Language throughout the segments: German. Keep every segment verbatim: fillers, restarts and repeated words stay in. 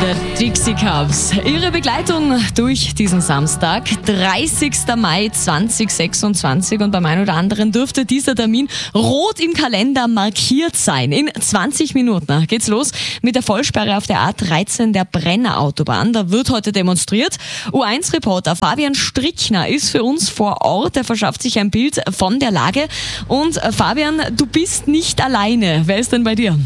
The Dixie Cubs. Ihre Begleitung durch diesen Samstag, dreißigster Mai zweitausendsechsundzwanzig. Und beim einen oder anderen dürfte dieser Termin rot im Kalender markiert sein. In zwanzig Minuten geht's los mit der Vollsperre auf der A dreizehn der Brenner-Autobahn. Da wird heute demonstriert. U eins Reporter Fabian Strickner ist für uns vor Ort. Er verschafft sich ein Bild von der Lage. Und Fabian, du bist nicht alleine. Wer ist denn bei dir?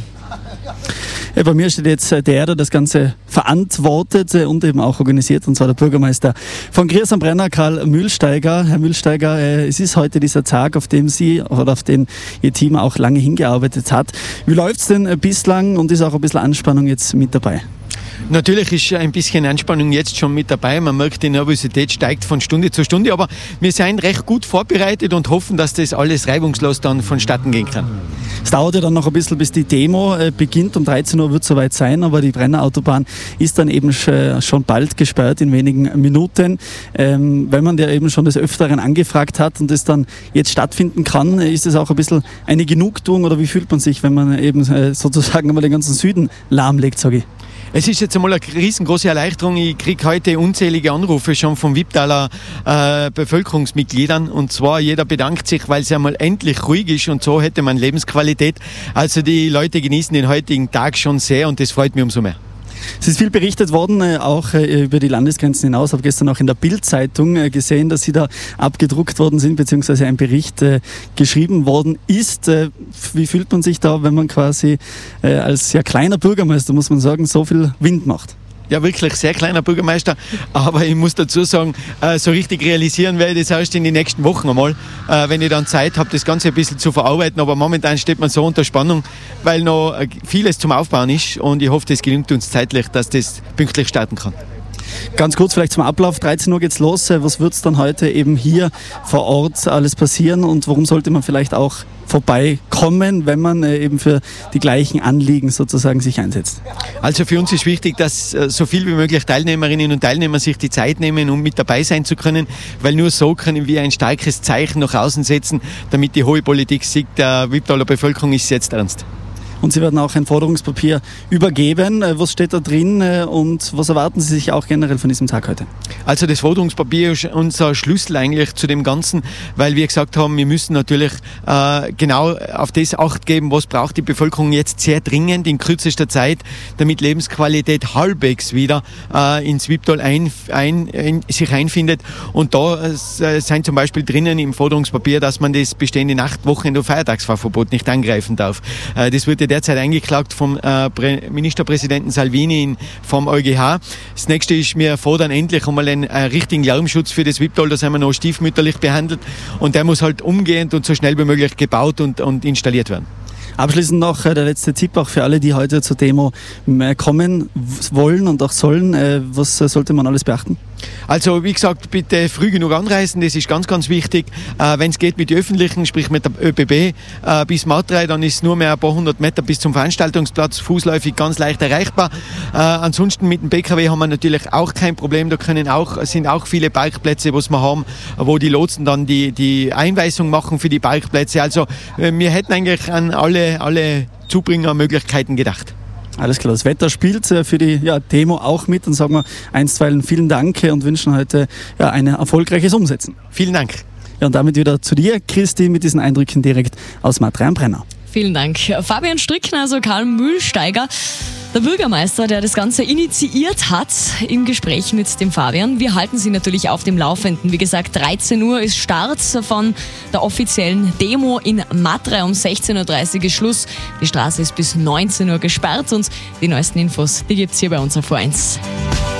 Ja, bei mir steht jetzt der, der das Ganze verantwortet und eben auch organisiert, und zwar der Bürgermeister von Griers am Brenner, Karl Mühlsteiger. Herr Mühlsteiger, äh, es ist heute dieser Tag, auf dem Sie oder auf den Ihr Team auch lange hingearbeitet hat. Wie läuft es denn bislang und ist auch ein bisschen Anspannung jetzt mit dabei? Natürlich ist ein bisschen Anspannung jetzt schon mit dabei. Man merkt, die Nervosität steigt von Stunde zu Stunde, aber wir sind recht gut vorbereitet und hoffen, dass das alles reibungslos dann vonstatten gehen kann. Es dauert ja dann noch ein bisschen, bis die Demo äh, beginnt. Um dreizehn Uhr wird es soweit sein, aber die Brenner-Autobahn ist dann eben sch- schon bald gesperrt, in wenigen Minuten. Ähm, wenn man ja eben schon des Öfteren angefragt hat und es dann jetzt stattfinden kann, ist es auch ein bisschen eine Genugtuung, oder wie fühlt man sich, wenn man eben äh, sozusagen einmal den ganzen Süden lahmlegt, sage ich? Es ist jetzt einmal eine riesengroße Erleichterung. Ich kriege heute unzählige Anrufe schon von Wipptaler äh, Bevölkerungsmitgliedern. Und zwar, jeder bedankt sich, weil es einmal endlich ruhig ist, und so hätte man Lebensqualität. Also die Leute genießen den heutigen Tag schon sehr, und das freut mich umso mehr. Es ist viel berichtet worden, äh, auch äh, über die Landesgrenzen hinaus. Ich habe gestern auch in der Bild-Zeitung äh, gesehen, dass Sie da abgedruckt worden sind, beziehungsweise ein Bericht äh, geschrieben worden ist. Äh, wie fühlt man sich da, wenn man quasi äh, als ja, kleiner Bürgermeister, muss man sagen, so viel Wind macht? Ja, wirklich sehr kleiner Bürgermeister, aber ich muss dazu sagen, äh, so richtig realisieren werde ich das erst in den nächsten Wochen einmal, äh, wenn ich dann Zeit habe, das Ganze ein bisschen zu verarbeiten. Aber momentan steht man so unter Spannung, weil noch äh, vieles zum Aufbauen ist, und ich hoffe, das gelingt uns zeitlich, dass das pünktlich starten kann. Ganz kurz vielleicht zum Ablauf, dreizehn Uhr geht's los. Was wird es dann heute eben hier vor Ort alles passieren, und warum sollte man vielleicht auch vorbeikommen, wenn man äh, eben für die gleichen Anliegen sozusagen sich einsetzt? Also für uns ist wichtig, dass äh, so viel wie möglich Teilnehmerinnen und Teilnehmer sich die Zeit nehmen, um mit dabei sein zu können, weil nur so können wir ein starkes Zeichen nach außen setzen, damit die hohe Politik sieht, der Wipptaler Bevölkerung ist jetzt ernst. Und Sie werden auch ein Forderungspapier übergeben. Was steht da drin und was erwarten Sie sich auch generell von diesem Tag heute? Also das Forderungspapier ist unser Schlüssel eigentlich zu dem Ganzen, weil wir gesagt haben, wir müssen natürlich äh, genau auf das Acht geben, was braucht die Bevölkerung jetzt sehr dringend in kürzester Zeit, damit Lebensqualität halbwegs wieder äh, ins Wipptal ein, ein, ein, sich einfindet. Und da äh, sind zum Beispiel drinnen im Forderungspapier, dass man das bestehende Nacht-, Wochenend- und Feiertagsfahrverbot nicht angreifen darf. Äh, das wird derzeit eingeklagt vom äh, Ministerpräsidenten Salvini in, vom E G H. Das nächste ist, wir fordern endlich einmal einen äh, richtigen Lärmschutz für das Wipptal. Da sind wir noch stiefmütterlich behandelt, und der muss halt umgehend und so schnell wie möglich gebaut und, und installiert werden. Abschließend noch äh, der letzte Tipp auch für alle, die heute zur Demo äh, kommen wollen und auch sollen. Äh, was äh, sollte man alles beachten? Also wie gesagt, bitte früh genug anreisen, das ist ganz, ganz wichtig. Äh, wenn es geht mit den Öffentlichen, sprich mit der ÖBB äh, bis Matrei, dann ist es nur mehr ein paar hundert Meter bis zum Veranstaltungsplatz, fußläufig ganz leicht erreichbar. Äh, ansonsten mit dem P K W haben wir natürlich auch kein Problem, da können auch, sind auch viele Parkplätze, was wir haben, wo die Lotsen dann die, die Einweisung machen für die Parkplätze. Also äh, wir hätten eigentlich an alle, alle Zubringermöglichkeiten gedacht. Alles klar, das Wetter spielt für die ja, Demo auch mit, und sagen wir einstweilen vielen Dank und wünschen heute ja, ein erfolgreiches Umsetzen. Vielen Dank. Ja, und damit wieder zu dir, Christi, mit diesen Eindrücken direkt aus Matrei am Brenner. Vielen Dank. Fabian Strickner, also Karl Mühlsteiger, der Bürgermeister, der das Ganze initiiert hat, im Gespräch mit dem Fabian. Wir halten Sie natürlich auf dem Laufenden. Wie gesagt, dreizehn Uhr ist Start von der offiziellen Demo in Matrei. Um sechzehn Uhr dreißig ist Schluss. Die Straße ist bis neunzehn Uhr gesperrt, und die neuesten Infos, die gibt es hier bei uns auf U eins.